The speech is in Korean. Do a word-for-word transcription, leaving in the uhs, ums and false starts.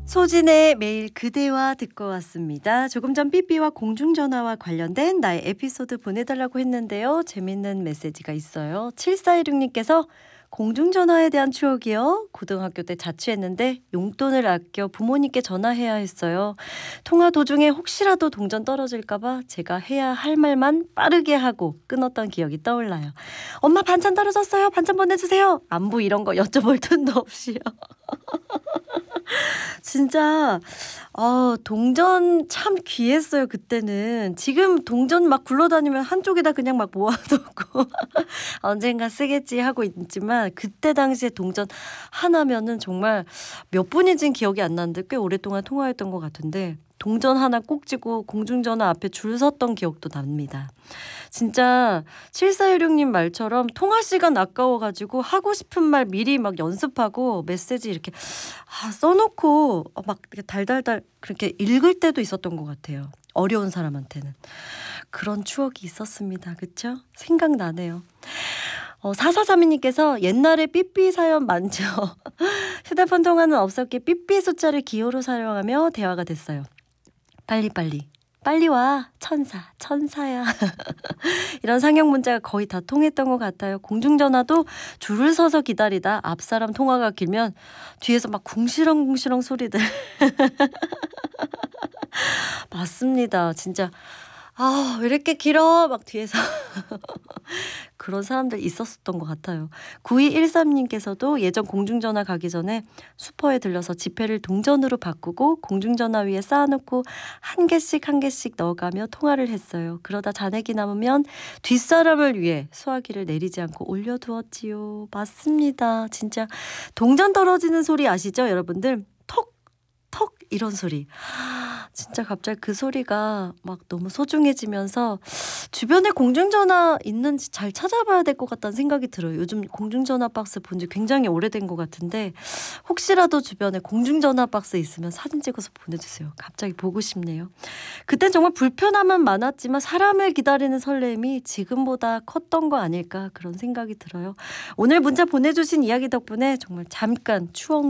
소진의 매일 그대와 듣고 왔습니다. 조금 전 삐삐와 공중전화와 관련된 나의 에피소드 보내달라고 했는데요. 재밌는 메시지가 있어요. 칠사일육님께서 공중전화에 대한 추억이요. 고등학교 때 자취했는데 용돈을 아껴 부모님께 전화해야 했어요. 통화 도중에 혹시라도 동전 떨어질까봐 제가 해야 할 말만 빠르게 하고 끊었던 기억이 떠올라요. 엄마 반찬 떨어졌어요. 반찬 보내주세요. 안부 이런 거 여쭤볼 틈도 없이요. 진짜 어, 동전 참 귀했어요. 그때는. 지금 동전 막 굴러다니면 한쪽에다 그냥 막 모아두고 언젠가 쓰겠지 하고 있지만 그때 당시에 동전 하나면은 정말 몇 분인지는 기억이 안 나는데 꽤 오랫동안 통화했던 것 같은데 동전 하나 꼭 쥐고 공중전화 앞에 줄 섰던 기억도 납니다. 진짜 칠사일육님 말처럼 통화 시간 아까워가지고 하고 싶은 말 미리 막 연습하고 메시지 이렇게 아, 써놓고 막 달달달 그렇게 읽을 때도 있었던 것 같아요. 어려운 사람한테는. 그런 추억이 있었습니다. 그쵸? 생각나네요. 어, 사사삼이님께서 옛날에 삐삐 사연 많죠. 휴대폰 통화는 없었기에 삐삐 숫자를 기호로 사용하며 대화가 됐어요. 빨리빨리. 빨리 와. 천사. 천사야. 이런 상형 문자가 거의 다 통했던 것 같아요. 공중전화도 줄을 서서 기다리다 앞사람 통화가 길면 뒤에서 막 궁시렁궁시렁 소리들. 맞습니다. 진짜 아, 왜 이렇게 길어? 막 뒤에서 그런 사람들 있었던 것 같아요. 구이일삼님께서도 예전 공중전화 가기 전에 슈퍼에 들려서 지폐를 동전으로 바꾸고 공중전화 위에 쌓아놓고 한 개씩 한 개씩 넣어가며 통화를 했어요. 그러다 잔액이 남으면 뒷사람을 위해 수화기를 내리지 않고 올려두었지요. 맞습니다. 진짜 동전 떨어지는 소리 아시죠, 여러분들? 톡! 톡! 이런 소리. 진짜 갑자기 그 소리가 막 너무 소중해지면서 주변에 공중전화 있는지 잘 찾아봐야 될 것 같다는 생각이 들어요. 요즘 공중전화 박스 본 지 굉장히 오래된 것 같은데 혹시라도 주변에 공중전화 박스 있으면 사진 찍어서 보내주세요. 갑자기 보고 싶네요. 그땐 정말 불편함은 많았지만 사람을 기다리는 설렘이 지금보다 컸던 거 아닐까 그런 생각이 들어요. 오늘 문자 보내주신 이야기 덕분에 정말 잠깐 추억